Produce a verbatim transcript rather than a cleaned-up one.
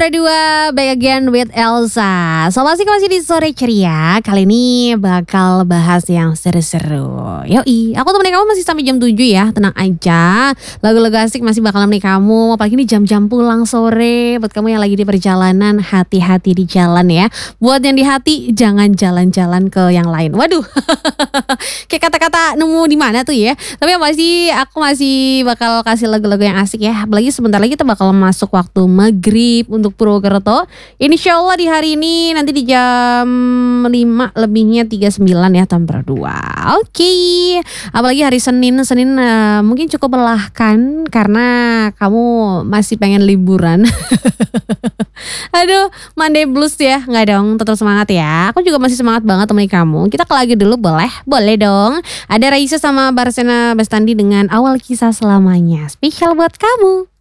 berdua back again with Elsa. So masih masih di sore ceria. Kali ini bakal bahas yang seru-seru. Yoi, aku temenin kamu masih sampai jam tujuh ya. Tenang aja. Lagu-lagu asik masih bakal nemenin kamu. Apalagi ini jam-jam pulang sore. Buat kamu yang lagi di perjalanan, hati-hati di jalan ya. Buat yang di hati, jangan jalan-jalan ke yang lain. Waduh. Kayak kata-kata nemu di mana tuh ya. Tapi yang pasti aku masih bakal kasih lagu-lagu yang asik ya. Apalagi sebentar lagi kita bakal masuk waktu maghrib untuk Purwokerto. Insya Allah di hari ini nanti di jam lima lebihnya tiga puluh sembilan ya tambah dua. Oke. Okay. Apalagi hari Senin. Senin uh, mungkin cukup melelahkan karena kamu masih pengen liburan. Aduh, Monday blues ya. Nggak dong, tetap semangat ya. Aku juga masih semangat banget temenin kamu. Kita ke lagu dulu boleh? Boleh dong. Ada Raisa sama Barsena Bestandi dengan Awal Kisah Selamanya. Spesial buat kamu.